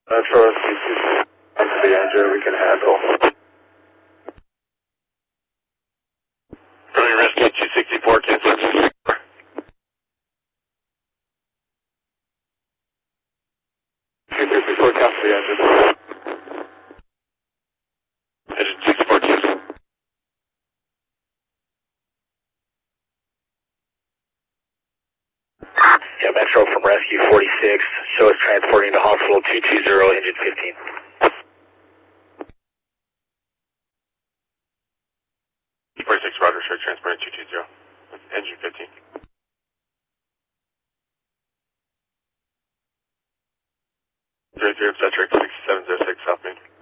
Metro SQ2, the Andrew we can handle. From your rescue 264, cancel 264. 264, cancel the engine. Engine 264, cancel. Yeah, Metro from rescue 46, show us transporting to hospital 220, engine 15. 46, Roger, show transporting 220, engine 15. 33 obstetric 6706 South Main.